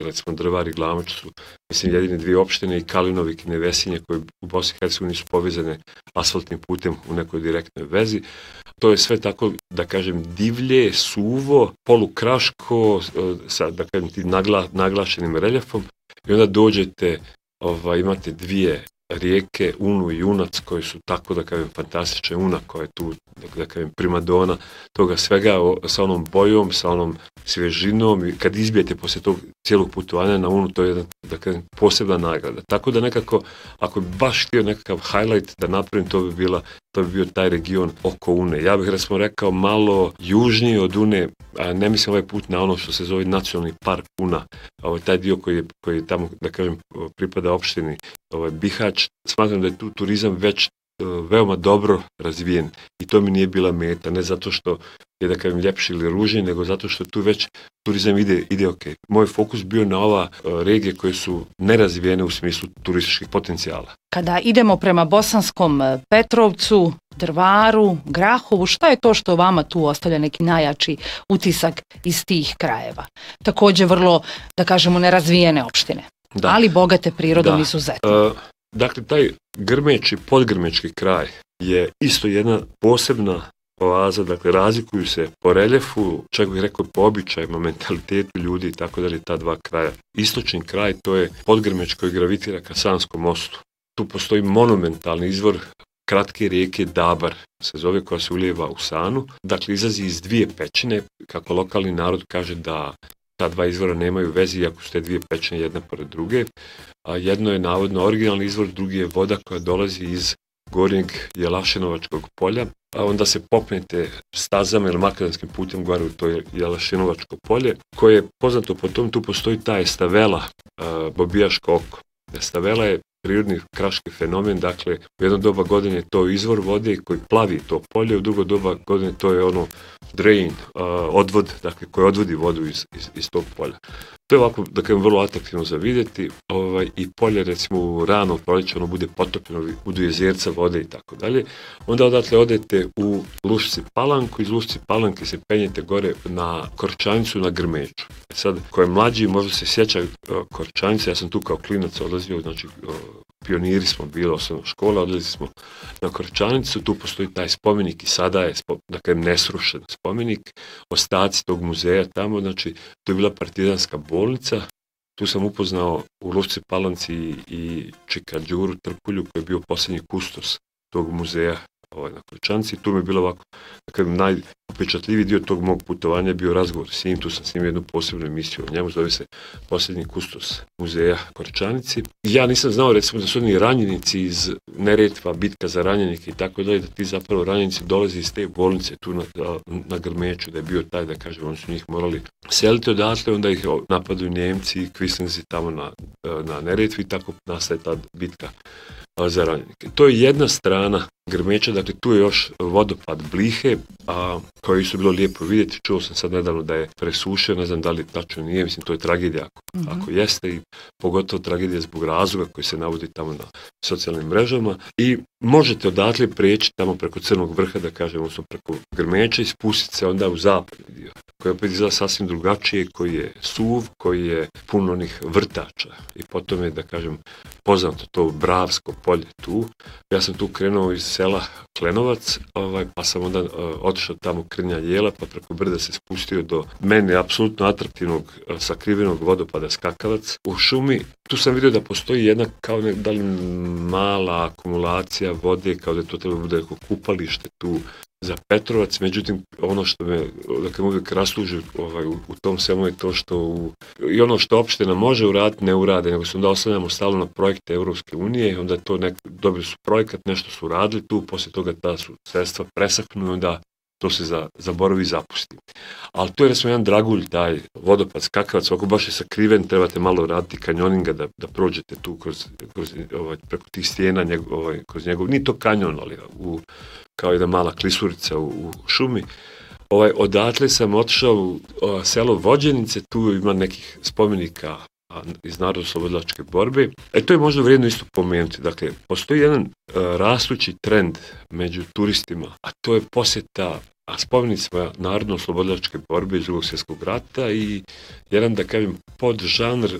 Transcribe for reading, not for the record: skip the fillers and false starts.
recimo Drvar i Glamoč su, mislim, jedine dvije opštine i Kalinovik i Nevesinje koje u Bosni i Hercegovini su povezane asfaltnim putem u nekoj direktnoj vezi. To je sve tako, da kažem, divlje, suvo, polukraško, sa, da kažem, ti naglašenim reljefom i onda dođete, imate dvije rijeke, Unu i Unac, koji su tako, da kažem, fantastične. Una koja je tu, da kažem, primadona toga svega, sa onom bojom, sa onom svježinom i kad izbijete poslije tog cijelog putovanja na Unu, to je jedna, da kažem, posebna nagrada. Tako da nekako, ako bi baš htio nekakav highlight da napravim, to bi bio taj region oko Une. Ja bih, recimo, rekao malo južnije od Une, a ne mislim ovaj put na ono što se zove Nacionalni park Una, taj dio koji je tamo, da kažem, pripada opštini Bihać. Smatram da je tu turizam već veoma dobro razvijen i to mi nije bila meta, ne zato što je, da kažem, ljepši ili ružniji, nego zato što tu već turizam ide ok. Moj fokus bio na ova regije koje su nerazvijene u smislu turističkih potencijala. Kada idemo prema Bosanskom Petrovcu, Drvaru, Grahovu, šta je to što vama tu ostavlja neki najjači utisak iz tih krajeva? Također vrlo, da kažemo, nerazvijene opštine, ali bogate prirodom izuzetno. Dakle, taj Grmeč i podgrmečki kraj je isto jedna posebna oaza, dakle, razlikuju se po reljefu, čak bih rekao po običajima, mentalitetu ljudi i tako dalje, ta dva kraja. Istočni kraj, to je Podgrmeć koji gravitira ka Sanskom mostu. Tu postoji monumentalni izvor kratke rijeke Dabar, se zove, koja se ulijeva u Sanu. Dakle, izlazi iz dvije pećine, kako lokalni narod kaže da ta dva izvora nemaju veze, iako su te dvije pećine jedna pored druge. A jedno je navodno originalni izvor, drugi je voda koja dolazi iz gornjeg Jelašinovačkog polja, a onda se popnete stazama ili makadanskim putem gore u to Jelašinovačko polje, koje je poznato po tom, tu postoji ta estavela, Bobijaško oko. Estavela je prirodni kraški fenomen, dakle, u jedno doba godine je to izvor vode koji plavi to polje, u drugo doba godine to je ono drain, odvod, dakle, koji odvodi vodu iz tog polja. To je ovako, da kažem, vrlo atraktivno za vidjeti, i polje, recimo, u rano proljeće, ono bude potopljeno, budu jezerca vode i tako dalje. Onda odatle odete u Lušci Palanku, iz Lušci Palanke se penjete gore na Korčanicu, na Grmeću. Sad, ko je mlađi, možda se sjeća Korčanice, ja sam tu kao klinac odlazio, znači, pioniri smo bili, osnovna škola, odlazili smo na Korčanicu, tu postoji taj spomenik i sada je, dakle, nesrušen spomenik, ostaci tog muzeja tamo, znači, to je bila partizanska bolnica, tu sam upoznao u Lušci Palanci i Čika Đuru Trpulju, koji je bio posljednji kustos tog muzeja na Korčanici. Tu mi je bilo ovako, dakle, najupečatljiviji dio tog mog putovanja je bio razgovor s njim, tu sam snimio jednu posebnu emisiju o njemu, zove se Posljednji kustos muzeja Korčanici. Ja nisam znao, recimo, da su oni ranjenici iz Neretva, bitka za ranjenike i tako dalje, da ti zapravo ranjenici dolaze iz te bolnice tu na Grmeću, da je bio taj, da kažem, oni su njih morali seliti odatle, onda ih napadaju Njemci i Kvislinzi tamo na Neretvi i tako nastaje ta bitka za ranjenike. To je jedna strana Grmeća, dakle, tu je još vodopad Blihe, koji su bilo lijepo vidjeti. Čuo sam sad nedavno da je presušio, ne znam da li tačno nije, mislim, to je tragedija ako jeste, i pogotovo tragedija zbog razloga koji se navodi tamo na socijalnim mrežama. I možete odatle prijeći tamo preko Crnog vrha, da kažem, odnosno preko Grmeća i spustiti se onda u zapadni dio, koji opet izgleda sasvim drugačije, koji je suv, koji je puno onih vrtača. I potom je, da kažem, poznato to Bravsko polje tu. Ja sam tu krenuo iz sela Klenovac, pa sam onda otišao tamo Krnja Jela, pa preko brda se spustio do mene apsolutno atraktivnog sakrivenog vodopada Skakavac u šumi. Tu sam vidio da postoji jedna kao da li mala akumulacija vode, kao da to treba bude neko kupalište tu za Petrovac, međutim, ono što me, dakle, uvijek rastuži u tom svemu je to što i ono što opština može uraditi, ne urade, nego se onda oslanjamo stalno na projekte Europske unije, onda to dobili su projekat, nešto su radili tu, poslije toga ta su sredstva presaknu i onda to se zaboravi i zapusti. Ali to je, recimo, jedan dragulj, taj vodopad Skakavac, ako baš je sakriven, trebate malo raditi kanjoninga da prođete tu preko tih stijena, kroz njegov, nije to kanjon, ali kao jedna mala klisurica u šumi. Odatle sam otišao u selo Vođenice, tu ima nekih spomenika iz narodno-oslobodilačke borbe. To je možda vrijedno isto pomenuti. Dakle, postoji jedan rastući trend među turistima, a to je posjeta spomenicima narodno-oslobodilačke borbe iz Drugog svjetskog rata i jedan, da kažem, podžanr